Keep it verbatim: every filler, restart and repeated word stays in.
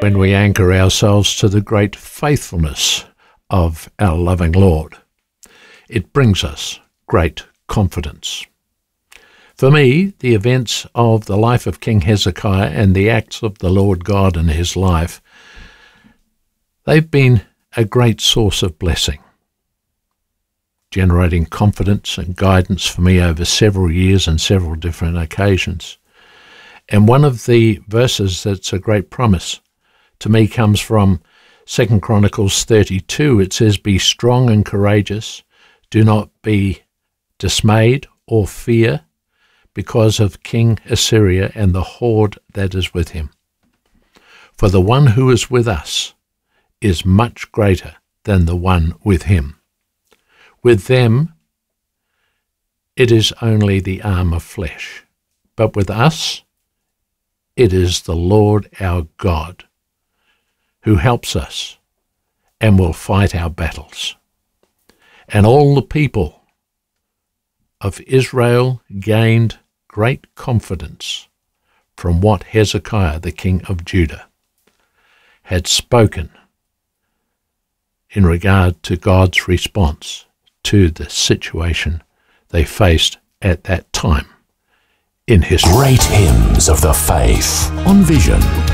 when we anchor ourselves to the great faithfulness of our loving Lord. It brings us great confidence. For me, the events of the life of King Hezekiah and the acts of the Lord God in his life, they've been a great source of blessing, generating confidence and guidance for me over several years and several different occasions. And one of the verses that's a great promise to me comes from Second Chronicles thirty-two. It says, "Be strong and courageous. Do not be dismayed or fear because of King Assyria and the horde that is with him. For the one who is with us is much greater than the one with him. With them it is only the arm of flesh, but with us it is the Lord our God who helps us and will fight our battles." And all the people of Israel gained great confidence from what Hezekiah, the king of Judah, had spoken in regard to God's response to the situation they faced at that time in history. Great Hymns of the Faith on Vision.